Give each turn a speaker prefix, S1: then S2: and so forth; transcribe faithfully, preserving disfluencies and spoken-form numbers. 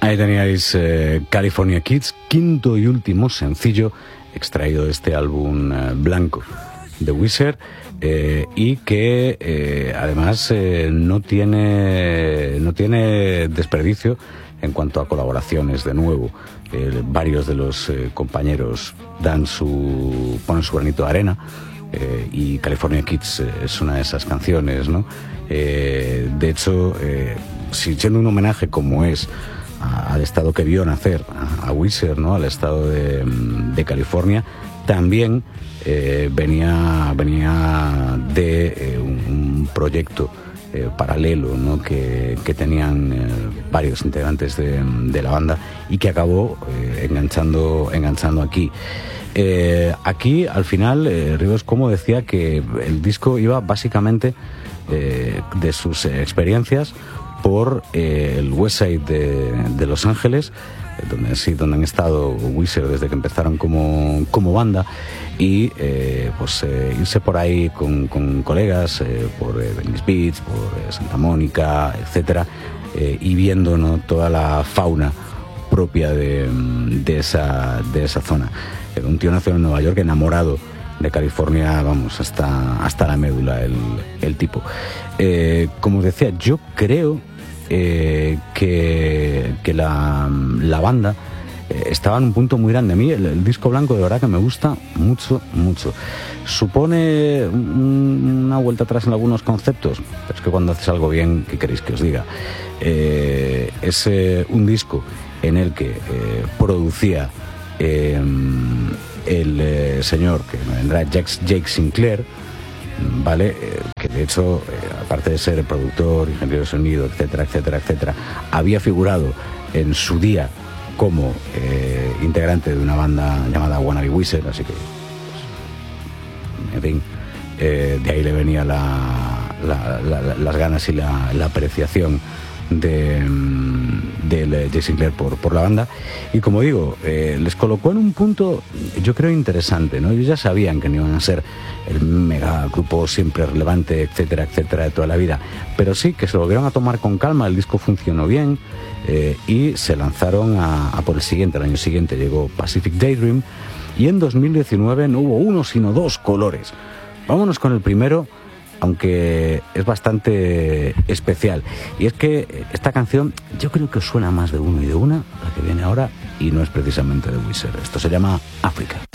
S1: Ahí teníais eh, California Kids, quinto y último sencillo extraído de este álbum eh, blanco de Weezer, eh, y que eh, además eh, no tiene no tiene desperdicio en cuanto a colaboraciones. De nuevo, eh, varios de los eh, compañeros dan su ponen su granito de arena, eh, y California Kids eh, es una de esas canciones, ¿no? Eh, de hecho, eh, si siendo un homenaje como es al estado que vio nacer a, a Weezer, ¿no? Al estado de, de California, también eh, venía venía de eh, un, un proyecto eh, paralelo, ¿no? que, que tenían eh, varios integrantes de, de la banda y que acabó eh, enganchando enganchando aquí. Eh, aquí al final eh, Rivers Cuomo decía que el disco iba básicamente eh, de sus experiencias por eh, el West Side de, de Los Ángeles, donde sí, donde han estado Weezer desde que empezaron como, como banda, y eh, pues eh, irse por ahí con, con colegas eh, por eh, Venice Beach, por eh, Santa Mónica, etcétera, eh, y viendo, ¿no? toda la fauna propia de, de esa de esa zona. Eh, un tío nació en Nueva York, enamorado de California, vamos, hasta, hasta la médula, el, el tipo. Eh, como os decía, yo creo eh, que, que la, la banda eh, estaba en un punto muy grande. A mí el, el disco blanco de verdad que me gusta mucho, mucho. Supone un, una vuelta atrás en algunos conceptos, pero es que cuando haces algo bien, ¿qué queréis que os diga? Eh, es eh, un disco en el que eh, producía eh, el eh, señor que vendrá, Jake, Jake Sinclair, ¿vale? Eh, que de hecho, eh, aparte de ser el productor, ingeniero de sonido, etcétera, etcétera, etcétera, había figurado en su día como eh, integrante de una banda llamada Wannabe Weezer, así que, pues, en fin, eh, de ahí le venía la, la, la, la, las ganas y la, la apreciación de del Jake Sinclair por, por la banda. Y como digo, eh, les colocó en un punto, yo creo, interesante, ¿no? Ellos ya sabían que no iban a ser el mega grupo siempre relevante, etcétera, etcétera, de toda la vida, pero sí que se lo volvieron a tomar con calma. El disco funcionó bien, eh, y se lanzaron a, a por el siguiente. El año siguiente llegó Pacific Daydream, y en dos mil diecinueve no hubo uno sino dos colores. Vámonos con el primero, aunque es bastante especial, y es que esta canción yo creo que suena más de uno y de una, la que viene ahora, y no es precisamente de Weezer. Esto se llama África.